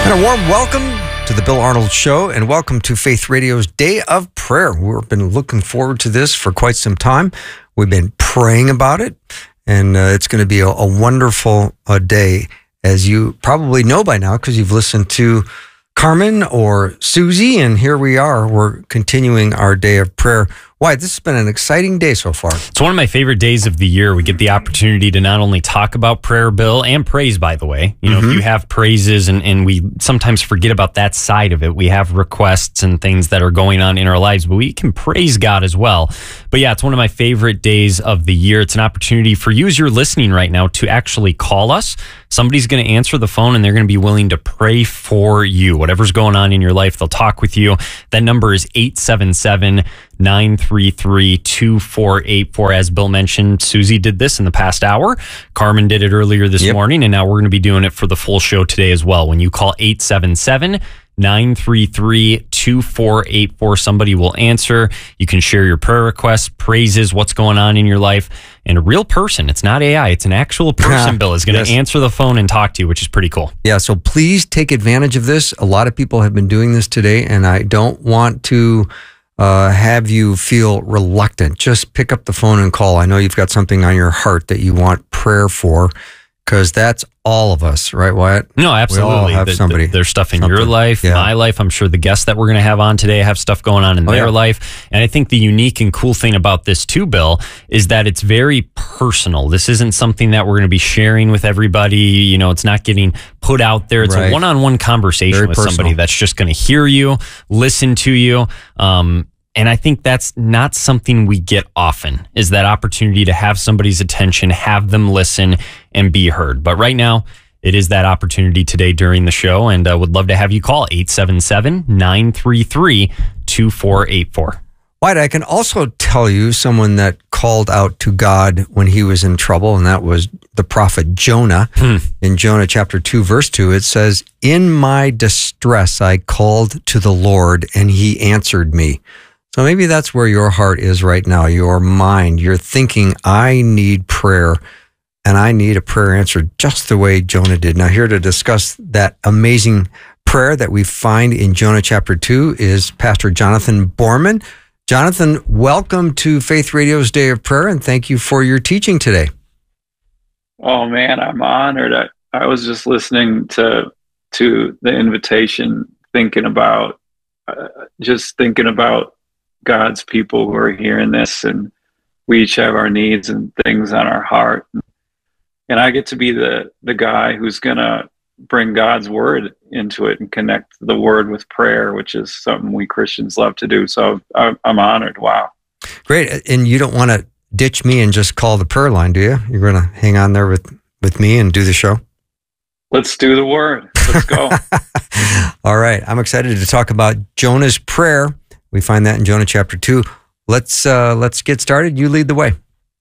And a warm welcome to the Bill Arnold Show, and welcome to Faith Radio's Day of Prayer. We've been looking forward to this for quite some time. We've been praying about it, and it's going to be a wonderful day, as you probably know by now because you've listened to Carmen or Susie, and here we are. We're continuing our day of prayer. Why, this has been an exciting day so far. It's one of my favorite days of the year. We get the opportunity to not only talk about prayer, Bill, and praise, by the way. You know, if you have praises, and we sometimes forget about that side of it. We have requests and things that are going on in our lives, but we can praise God as well. But yeah, it's one of my favorite days of the year. It's an opportunity for you as you're listening right now to actually call us. Somebody's going to answer the phone, and they're going to be willing to pray for you. Whatever's going on in your life, they'll talk with you. That number is 877-933-2484. As Bill mentioned, Susie did this in the past hour. Carmen did it earlier this morning, and now we're going to be doing it for the full show today as well. When you call 877-933-2484, somebody will answer. You can share your prayer requests, praises, what's going on in your life. And a real person, it's not AI, it's an actual person, Bill, is going to answer the phone and talk to you, which is pretty cool. Yeah, so please take advantage of this. A lot of people have been doing this today, and I don't want to have you feel reluctant. Just pick up the phone and call. I know you've got something on your heart that you want prayer for, because that's all of us, right, Wyatt? No, absolutely. We all have somebody. There's stuff in your life, my life. I'm sure the guests that we're going to have on today have stuff going on in their life. And I think the unique and cool thing about this too, Bill, is that it's very personal. This isn't something that we're going to be sharing with everybody. You know, it's not getting put out there. It's a one-on-one conversation with somebody that's just going to hear you, listen to you. And I think that's not something we get often, is that opportunity to have somebody's attention, have them listen, and be heard. But right now, it is that opportunity today during the show, and I would love to have you call 877-933-2484. Wyatt, I can also tell you someone that called out to God when he was in trouble, and that was the prophet Jonah. In Jonah chapter 2, verse 2, it says, "In my distress I called to the Lord, and he answered me." So maybe that's where your heart is right now, your mind. You're thinking, I need prayer, and I need a prayer answered just the way Jonah did. Now, here to discuss that amazing prayer that we find in Jonah chapter 2 is Pastor Jonathan Borman. Jonathan, welcome to Faith Radio's Day of Prayer, and thank you for your teaching today. Oh, man, I'm honored. I was just listening to the invitation, thinking about God's people who are hearing this, and we each have our needs and things on our heart. And I get to be the guy who's going to bring God's word into it and connect the word with prayer, which is something we Christians love to do. So I'm honored. Wow. Great. And you don't want to ditch me and just call the prayer line, do you? You're going to hang on there with me and do the show? Let's do the word. Let's go. All right. I'm excited to talk about Jonah's prayer. We find that in Jonah chapter 2. Let's get started. You lead the way.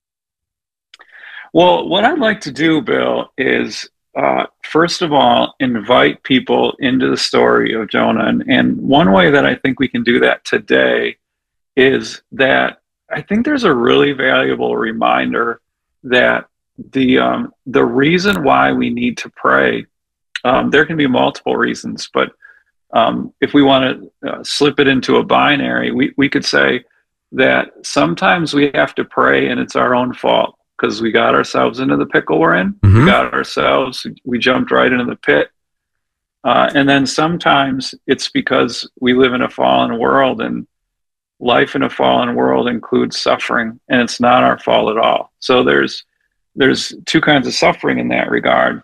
Well, what I'd like to do, Bill, is first of all, invite people into the story of Jonah. And one way that I think we can do that today is that I think there's a really valuable reminder that the reason why we need to pray, there can be multiple reasons, but if we want to slip it into a binary, we could say that sometimes we have to pray and it's our own fault because we got ourselves into the pickle we're in. We jumped right into the pit. And then sometimes it's because we live in a fallen world, and life in a fallen world includes suffering, and it's not our fault at all. So there's two kinds of suffering in that regard.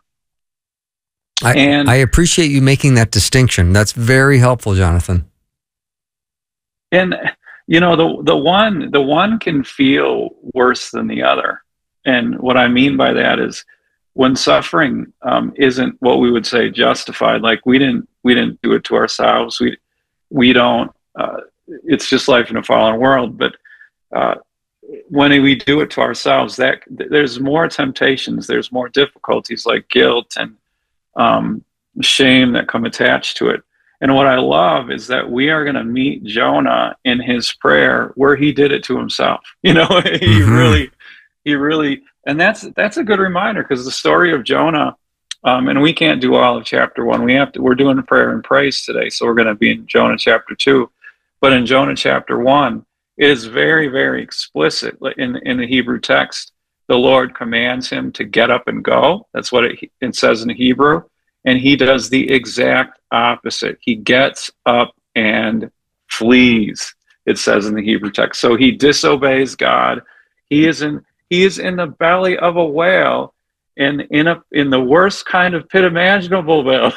I appreciate you making that distinction. That's very helpful, Jonathan. And you know, the one can feel worse than the other. And what I mean by that is when suffering isn't what we would say justified, like we didn't do it to ourselves. We don't. It's just life in a fallen world. But when we do it to ourselves, that there's more temptations, there's more difficulties like guilt and shame that come attached to it. And what I love is that we are going to meet Jonah in his prayer where he did it to himself. You know, he really, and that's a good reminder, because the story of Jonah And we can't do all of chapter 1. We're doing prayer and praise today, so we're going to be in Jonah chapter 2. But in Jonah chapter 1, it is very, very explicit in the Hebrew text. The Lord commands him to get up and go. That's what it says in the Hebrew. And he does the exact opposite. He gets up and flees, it says in the Hebrew text. So he disobeys God. He is in the belly of a whale, and in the worst kind of pit imaginable, Bill.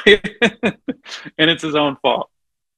And it's his own fault.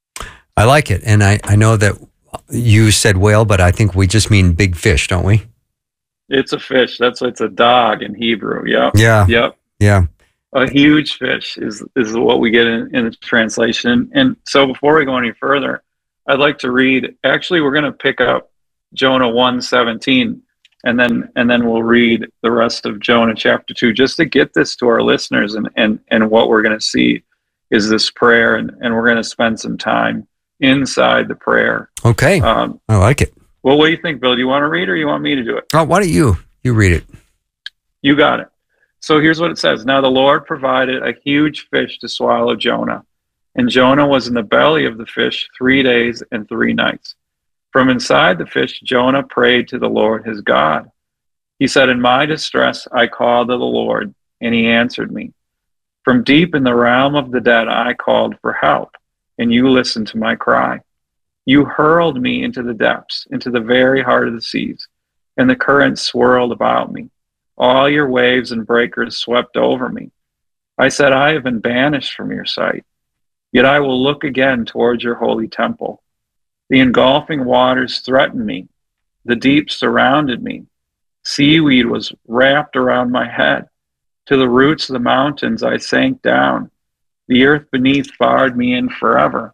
I like it. And I know that you said whale, but I think we just mean big fish, don't we? It's a fish. It's a dog in Hebrew. Yep. Yeah. Yep. Yeah. A huge fish is what we get in the translation. And so before we go any further, I'd like to read, actually, we're going to pick up Jonah 1:17, and then we'll read the rest of Jonah chapter 2, just to get this to our listeners. And what we're going to see is this prayer, and we're going to spend some time inside the prayer. Okay. I like it. Well, what do you think, Bill? Do you want to read, or you want me to do it? Oh, why don't you read it? You got it. So here's what it says. Now the Lord provided a huge fish to swallow Jonah, and Jonah was in the belly of the fish 3 days and 3 nights. From inside the fish, Jonah prayed to the Lord his God. He said, in my distress, I called to the Lord, and he answered me. From deep in the realm of the dead, I called for help, and you listened to my cry. You hurled me into the depths, into the very heart of the seas, and the currents swirled about me. All your waves and breakers swept over me. I said, I have been banished from your sight, yet I will look again towards your holy temple. The engulfing waters threatened me. The deep surrounded me. Seaweed was wrapped around my head. To the roots of the mountains I sank down. The earth beneath barred me in forever.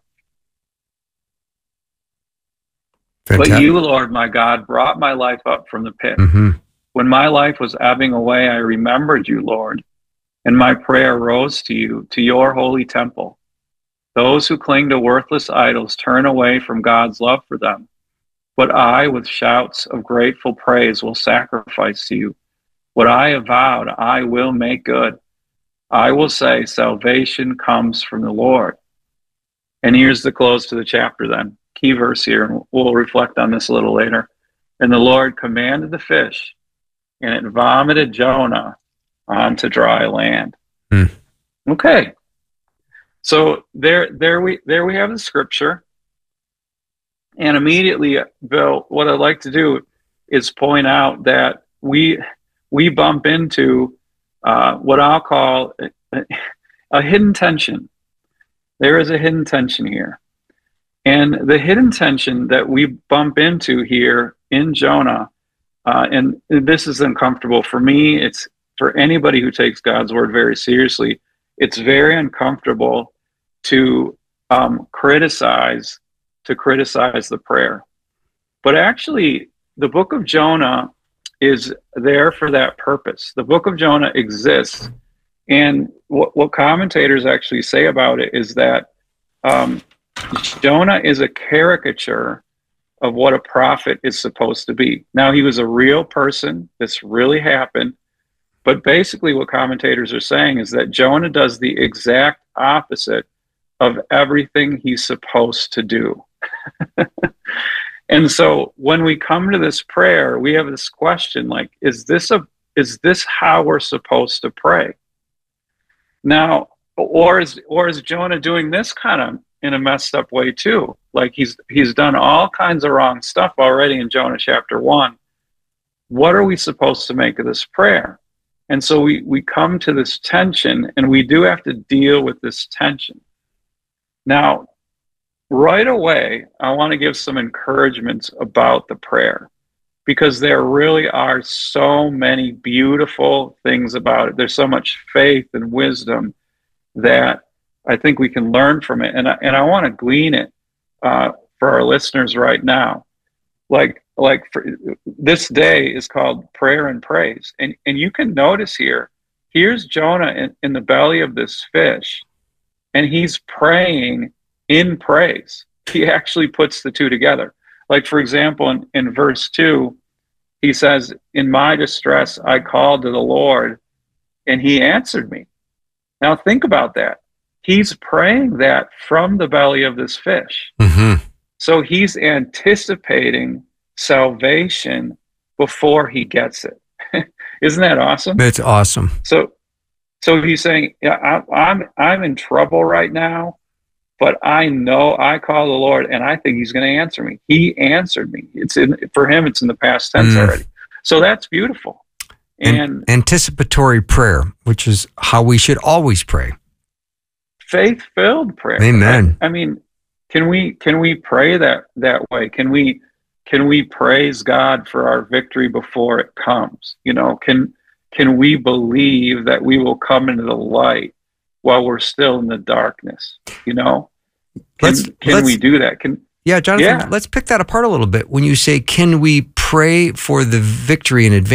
Fantastic. But you, Lord my God, brought my life up from the pit. Mm-hmm. When my life was ebbing away, I remembered you, Lord, and my prayer rose to you, to your holy temple. Those who cling to worthless idols turn away from God's love for them. But I, with shouts of grateful praise, will sacrifice to you. What I have vowed, I will make good. I will say, salvation comes from the Lord. And here's the close to the chapter then. Key verse here, and we'll reflect on this a little later. And the Lord commanded the fish, and it vomited Jonah onto dry land. Okay. So there we have the scripture. And immediately, Bill, what I'd like to do is point out that we bump into what I'll call a hidden tension. There is a hidden tension here. And the hidden tension that we bump into here in Jonah, and this is uncomfortable for me, it's for anybody who takes God's word very seriously, it's very uncomfortable to criticize the prayer. But actually, the book of Jonah is there for that purpose. The book of Jonah exists, and what commentators actually say about it is that Jonah is a caricature of what a prophet is supposed to be. Now, he was a real person. This really happened. But basically what commentators are saying is that Jonah does the exact opposite of everything he's supposed to do. And so when we come to this prayer, we have this question, like, is this how we're supposed to pray? Now, or is Jonah doing this kind of in a messed up way too? Like he's done all kinds of wrong stuff already in Jonah chapter 1. What are we supposed to make of this prayer? And so we come to this tension, and we do have to deal with this tension. Now, right away, I want to give some encouragements about the prayer, because there really are so many beautiful things about it. There's so much faith and wisdom that I think we can learn from it. And I want to glean it for our listeners right now. Like for, this day is called Prayer and Praise. And you can notice here's Jonah in the belly of this fish, and he's praying in praise. He actually puts the two together. Like, for example, in verse 2, he says, in my distress, I called to the Lord, and he answered me. Now think about that. He's praying that from the belly of this fish. Mm-hmm. So he's anticipating salvation before he gets it. Isn't that awesome? It's awesome. So he's saying, yeah, I'm in trouble right now, but I know I call the Lord, and I think he's going to answer me. He answered me. For him, it's in the past tense already. So that's beautiful. And anticipatory prayer, which is how we should always pray. Faith-filled prayer. Amen. I mean, can we pray that way? Can we praise God for our victory before it comes? You know, can we believe that we will come into the light while we're still in the darkness? You know, can we do that? Jonathan, let's pick that apart a little bit. When you say, can we pray for the victory in advance?